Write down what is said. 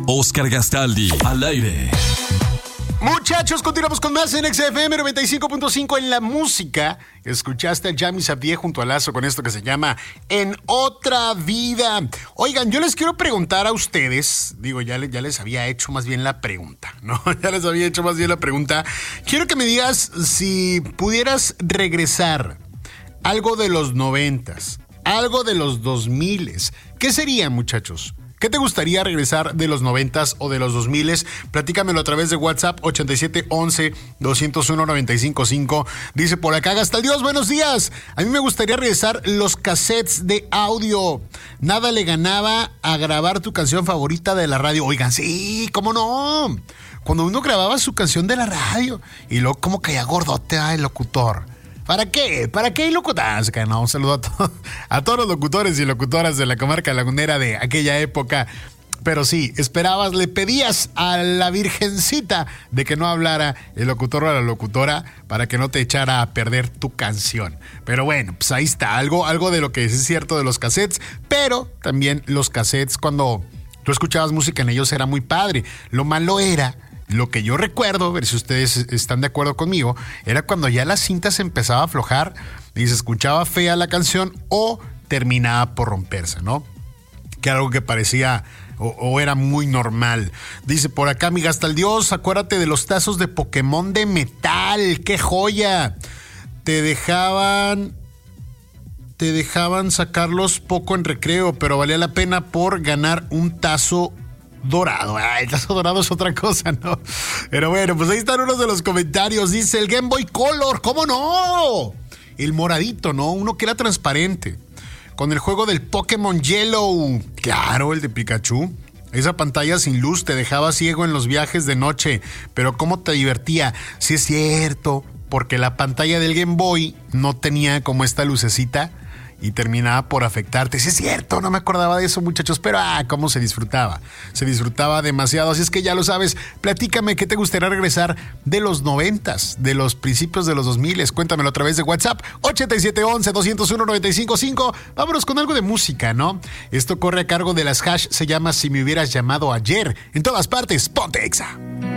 Oscar Gastaldi, al aire. Muchachos, continuamos con más en XFM 95.5 en la música. Escuchaste a Yami Sabdié junto a Lazo con esto que se llama En Otra Vida. Oigan, yo les quiero preguntar a ustedes, ya les había hecho más bien la pregunta, ¿no? Ya les había hecho más bien la pregunta. Quiero que me digas si pudieras regresar algo de los 90s, algo de los 2000s. ¿Qué sería, muchachos? ¿Qué te gustaría regresar de los 90s o de los 2000s? Platícamelo a través de WhatsApp 8711-201-955. Dice por acá, Gastaldios, buenos días. A mí me gustaría regresar los cassettes de audio. Nada le ganaba a grabar tu canción favorita de la radio. Oigan, sí, ¿cómo no? Cuando uno grababa su canción de la radio y luego como caía gordote el locutor. ¿Para qué? ¿Para qué hay locutores? Un saludo a todos los locutores y locutoras de la comarca lagunera de aquella época. Pero sí, esperabas, le pedías a la virgencita de que no hablara el locutor o la locutora para que no te echara a perder tu canción. Pero bueno, pues ahí está, algo de lo que es cierto de los cassettes, pero también los cassettes cuando tú escuchabas música en ellos era muy padre. Lo malo era... Lo que yo recuerdo, a ver si ustedes están de acuerdo conmigo, era cuando ya la cinta se empezaba a aflojar y se escuchaba fea la canción o terminaba por romperse, ¿no? Que era algo que parecía o era muy normal. Dice por acá, mi Gastaldios, acuérdate de los tazos de Pokémon de metal, ¡qué joya! Te dejaban sacarlos poco en recreo, pero valía la pena por ganar un tazo dorado. El tazo dorado es otra cosa, ¿no? Pero bueno, pues ahí están unos de los comentarios. Dice el Game Boy Color, ¿cómo no? El moradito, ¿no? Uno que era transparente. Con el juego del Pokémon Yellow. Claro, el de Pikachu. Esa pantalla sin luz te dejaba ciego en los viajes de noche. Pero cómo te divertía. Sí es cierto, porque la pantalla del Game Boy no tenía como esta lucecita y terminaba por afectarte. Sí es cierto, no me acordaba de eso, muchachos, pero cómo se disfrutaba. Se disfrutaba demasiado, así es que ya lo sabes. Platícame qué te gustaría regresar de los 90s, de los principios de los 2000s. Cuéntamelo a través de WhatsApp 8711-201-955. Vámonos con algo de música, ¿no? Esto corre a cargo de las Hash, se llama Si me hubieras llamado ayer. En todas partes, ponte Exa.